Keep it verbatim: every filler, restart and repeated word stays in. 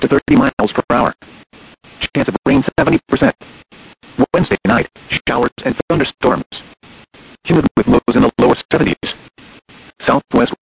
to thirty miles per hour. Chance of rain seventy percent. Wednesday night, showers and thunderstorms. Humid with lows in the lower seventies. Southwest